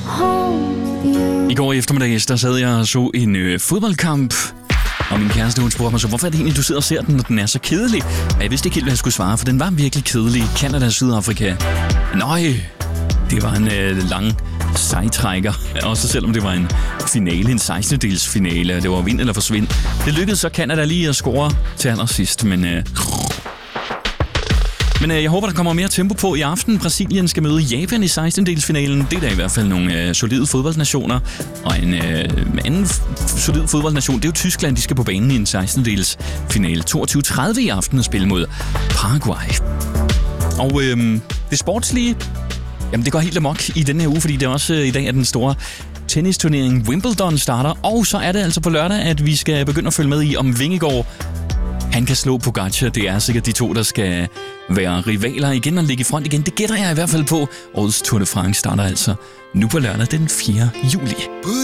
I går eftermiddag, der sad jeg og så en fodboldkamp, og min kæreste, hun spurgte mig så, hvorfor er det egentlig, du sidder og ser den, når den er så kedelig? Og jeg vidste ikke helt, hvad jeg skulle svare, for den var virkelig kedelig. Canada og Sydafrika. Nøj, det var en lang sejtrækker. Også selvom det var en finale, en 16-dels finale, det var vind eller forsvind. Det lykkedes så Canada lige at score til allersidst, men jeg håber, der kommer mere tempo på i aften. Brasilien skal møde Japan i 16-delsfinalen. Det er da i hvert fald nogle solide fodboldnationer. Og en anden solid fodboldnation, det er jo Tyskland. De skal på banen i en 16-delsfinale. 22:30 i aften at spille mod Paraguay. Og det sportslige, jamen det går helt amok i denne her uge, fordi det er også i dag, at den store tennisturnering Wimbledon starter. Og så er det altså på lørdag, at vi skal begynde at følge med i, om Vingegaard han kan slå Pogačar. Det er sikkert de to, der skal være rivaler igen og ligge i front igen. Det gætter jeg i hvert fald på. Årets Tour de France starter altså nu på lørdag den 4. juli.